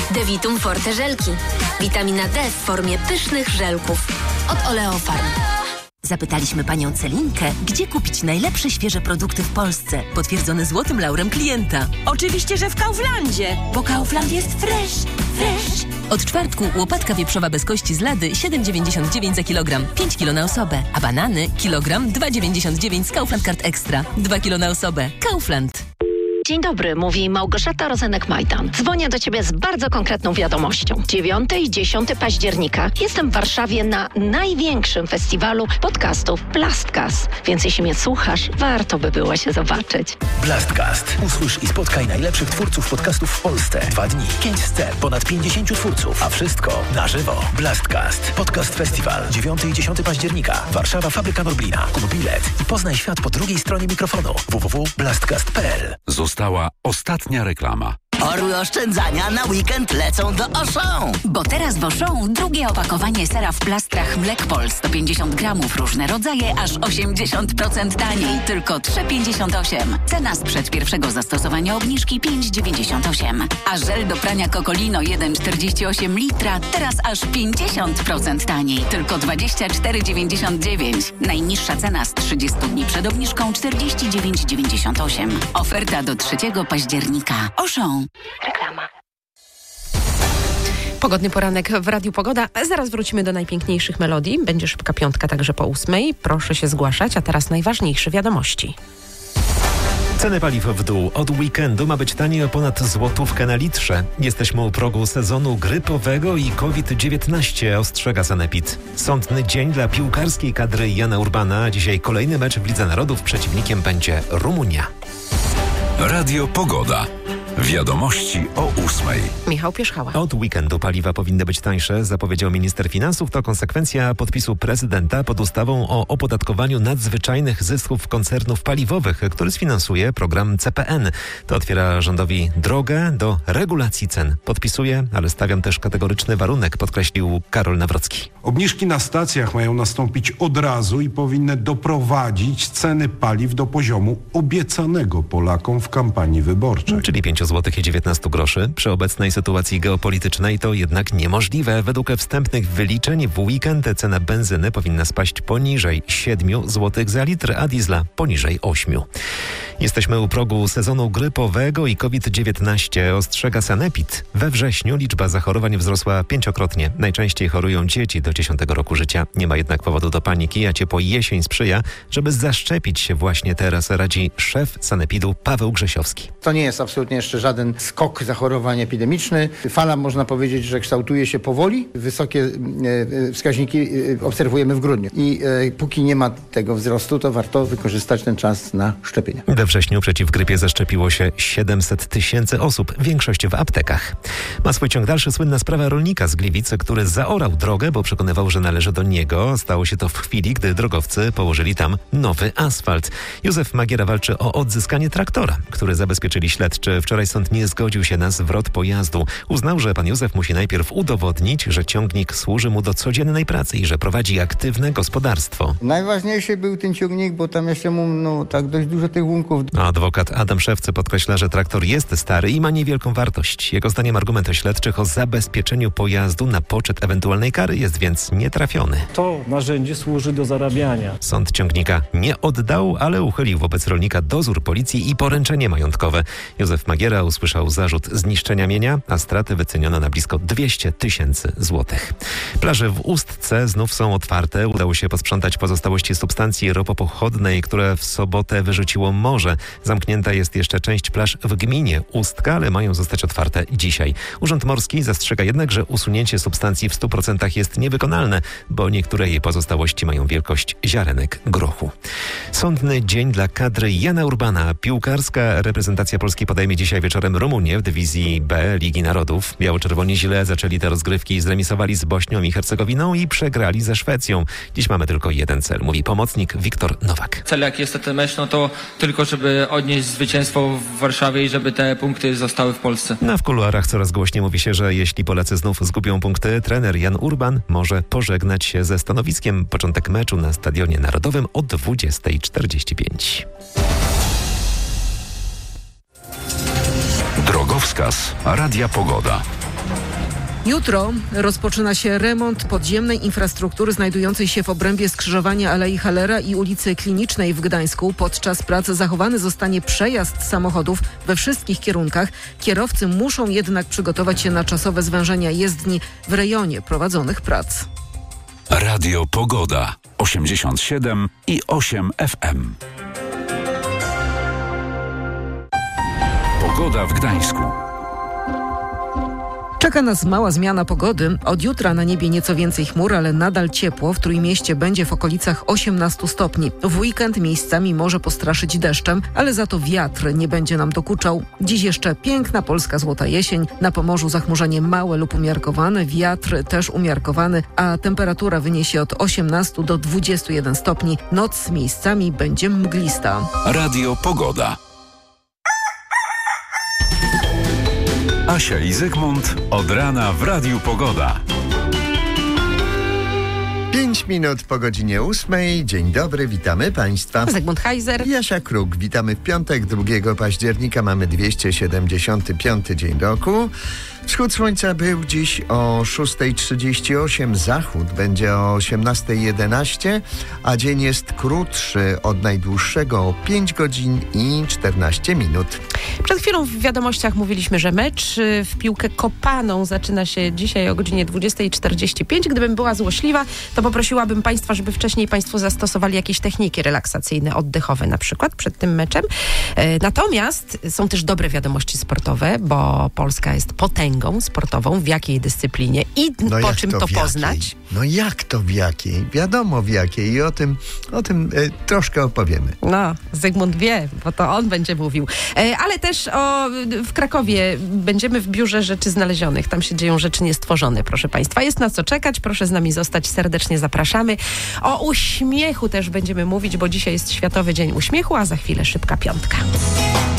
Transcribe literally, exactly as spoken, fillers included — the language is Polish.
Devitum Forte żelki. Witamina D w formie pysznych żelków. Od Oleofarm. Zapytaliśmy panią Celinkę, gdzie kupić najlepsze świeże produkty w Polsce, potwierdzone złotym laurem klienta. Oczywiście, że w Kauflandzie, bo Kaufland jest fresh, fresh. Od czwartku łopatka wieprzowa bez kości z lady siedem dziewięćdziesiąt dziewięć za kilogram, pięć kilo na osobę, a banany kilogram dwa dziewięćdziesiąt dziewięć z Kaufland Card Extra, dwa kilo na osobę. Kaufland. Dzień dobry, mówi Małgorzata Rozenek-Majdan. Dzwonię do Ciebie z bardzo konkretną wiadomością. dziewiątego i dziesiątego października jestem w Warszawie na największym festiwalu podcastów Blastcast. Więc jeśli mnie słuchasz, warto by było się zobaczyć. Blastcast. Usłysz i spotkaj najlepszych twórców podcastów w Polsce. Dwa dni, pięć scen, ponad pięćdziesięciu twórców, a wszystko na żywo. Blastcast. Podcast Festiwal. dziewiątego i dziesiątego października. Warszawa, Fabryka Norblina. Kup bilet i poznaj świat po drugiej stronie mikrofonu. w w w kropka blastcast kropka p l. Została ostatnia reklama. Orły oszczędzania na weekend lecą do Auchan. Bo teraz w Auchan drugie opakowanie sera w plastrach Mlekpol sto pięćdziesiąt gramów, różne rodzaje, aż osiemdziesiąt procent taniej. Tylko trzy pięćdziesiąt osiem. Cena sprzed pierwszego zastosowania obniżki pięć dziewięćdziesiąt osiem. A żel do prania Cocolino jeden czterdzieści osiem litra teraz aż pięćdziesiąt procent taniej. Tylko dwadzieścia cztery dziewięćdziesiąt dziewięć. Najniższa cena z trzydziestu dni przed obniżką czterdzieści dziewięć dziewięćdziesiąt osiem. Oferta do trzeciego października. Auchan. Reklama. Pogodny poranek w Radiu Pogoda. Zaraz wrócimy do najpiękniejszych melodii. Będzie szybka piątka także po ósmej. Proszę się zgłaszać, a teraz najważniejsze wiadomości. Ceny paliw w dół. Od weekendu ma być taniej o ponad złotówkę na litrze. Jesteśmy u progu sezonu grypowego i COVID dziewiętnaście, ostrzega Sanepid. Sądny dzień dla piłkarskiej kadry Jana Urbana. Dzisiaj kolejny mecz w Lidze Narodów. Przeciwnikiem będzie Rumunia. Radio Pogoda. Wiadomości o ósmej. Michał Pierzchała. Od weekendu paliwa powinny być tańsze, zapowiedział minister finansów. To konsekwencja podpisu prezydenta pod ustawą o opodatkowaniu nadzwyczajnych zysków koncernów paliwowych, który sfinansuje program C P N. To otwiera rządowi drogę do regulacji cen. Podpisuje, ale stawiam też kategoryczny warunek, podkreślił Karol Nawrocki. Obniżki na stacjach mają nastąpić od razu i powinny doprowadzić ceny paliw do poziomu obiecanego Polakom w kampanii wyborczej. Czyli pięć złotych i dziewiętnaście groszy. Przy obecnej sytuacji geopolitycznej to jednak niemożliwe. Według wstępnych wyliczeń w weekend cena benzyny powinna spaść poniżej siedmiu złotych za litr, a diesla poniżej ośmiu. Jesteśmy u progu sezonu grypowego i COVID dziewiętnaście, ostrzega Sanepid. We wrześniu liczba zachorowań wzrosła pięciokrotnie. Najczęściej chorują dzieci do dziesiątego roku życia. Nie ma jednak powodu do paniki, a ciepła jesień sprzyja, żeby zaszczepić się właśnie teraz, radzi szef Sanepidu Paweł Grzesiowski. To nie jest absolutnie jeszcze żaden skok zachorowań epidemiczny. Fala, można powiedzieć, że kształtuje się powoli. Wysokie e, wskaźniki e, obserwujemy w grudniu. I e, póki nie ma tego wzrostu, to warto wykorzystać ten czas na szczepienia. We wrześniu przeciw grypie zaszczepiło się siedemset tysięcy osób, większość w aptekach. Ma swój ciąg dalszy słynna sprawa rolnika z Gliwic, który zaorał drogę, bo przekonywał, że należy do niego. Stało się to w chwili, gdy drogowcy położyli tam nowy asfalt. Józef Magiera walczy o odzyskanie traktora, który zabezpieczyli śledczy. Wczoraj sąd nie zgodził się na zwrot pojazdu. Uznał, że pan Józef musi najpierw udowodnić, że ciągnik służy mu do codziennej pracy i że prowadzi aktywne gospodarstwo. Najważniejszy był ten ciągnik, bo tam jeszcze mu no, tak dość dużo tych łunków. Adwokat Adam Szewcy podkreśla, że traktor jest stary i ma niewielką wartość. Jego zdaniem argument śledczych o zabezpieczeniu pojazdu na poczet ewentualnej kary jest więc nietrafiony. To narzędzie służy do zarabiania. Sąd ciągnika nie oddał, ale uchylił wobec rolnika dozór policji i poręczenie majątkowe. Józef Magiera usłyszał zarzut zniszczenia mienia, a straty wyceniono na blisko dwieście tysięcy złotych. Plaże w Ustce znów są otwarte. Udało się posprzątać pozostałości substancji ropopochodnej, które w sobotę wyrzuciło morze. Zamknięta jest jeszcze część plaż w gminie Ustka, ale mają zostać otwarte dzisiaj. Urząd Morski zastrzega jednak, że usunięcie substancji w stu procentach jest niewykonalne, bo niektóre jej pozostałości mają wielkość ziarenek grochu. Sądny dzień dla kadry Jana Urbana. Piłkarska reprezentacja Polski podejmie dzisiaj wieczorem Rumunię w dywizji B Ligi Narodów. Biało-czerwoni źle zaczęli te rozgrywki, zremisowali z Bośnią i Hercegowiną i przegrali ze Szwecją. Dziś mamy tylko jeden cel, mówi pomocnik Wiktor Nowak. Cel jak jest ten mecz, no to tylko żeby odnieść zwycięstwo w Warszawie i żeby te punkty zostały w Polsce. No, w kuluarach coraz głośniej mówi się, że jeśli Polacy znów zgubią punkty, trener Jan Urban może pożegnać się ze stanowiskiem. Początek meczu na Stadionie Narodowym o dwudziesta czterdzieści pięć. Drogowskaz Radia Pogoda. Jutro rozpoczyna się remont podziemnej infrastruktury znajdującej się w obrębie skrzyżowania Alei Hallera i ulicy Klinicznej w Gdańsku. Podczas prac zachowany zostanie przejazd samochodów we wszystkich kierunkach. Kierowcy muszą jednak przygotować się na czasowe zwężenia jezdni w rejonie prowadzonych prac. Radio Pogoda osiemdziesiąt siedem i osiem F M. Pogoda w Gdańsku. Czeka nas mała zmiana pogody. Od jutra na niebie nieco więcej chmur, ale nadal ciepło. W Trójmieście będzie w okolicach osiemnaście stopni. W weekend miejscami może postraszyć deszczem, ale za to wiatr nie będzie nam dokuczał. Dziś jeszcze piękna polska złota jesień. Na Pomorzu zachmurzenie małe lub umiarkowane, wiatr też umiarkowany, a temperatura wyniesie od osiemnastu do dwudziestu jeden stopni. Noc miejscami będzie mglista. Radio Pogoda. Asia i Zygmunt od rana w Radiu Pogoda. Pięć minut po godzinie ósmej. Dzień dobry, witamy Państwa. Zygmunt Heiser. Jasia Kruk. Witamy w piątek, drugiego października. Mamy dwieście siedemdziesiąty piąty dzień roku. Wschód słońca był dziś o szósta trzydzieści osiem, zachód będzie o osiemnasta jedenaście, a dzień jest krótszy od najdłuższego o pięć godzin i czternaście minut. Przed chwilą w wiadomościach mówiliśmy, że mecz w piłkę kopaną zaczyna się dzisiaj o godzinie dwudziesta czterdzieści pięć. Gdybym była złośliwa, to poprosiłabym Państwa, żeby wcześniej Państwo zastosowali jakieś techniki relaksacyjne, oddechowe na przykład przed tym meczem. Natomiast są też dobre wiadomości sportowe, bo Polska jest potęgą sportową, w jakiej dyscyplinie i no po czym to, to poznać? No jak to w jakiej? Wiadomo w jakiej i o tym, o tym e, troszkę opowiemy. No, Zygmunt wie, bo to on będzie mówił. E, ale też o, w Krakowie będziemy w Biurze Rzeczy Znalezionych. Tam się dzieją rzeczy niestworzone, proszę Państwa. Jest na co czekać, proszę z nami zostać, serdecznie zapraszamy. O uśmiechu też będziemy mówić, bo dzisiaj jest Światowy Dzień Uśmiechu, a za chwilę Szybka Piątka.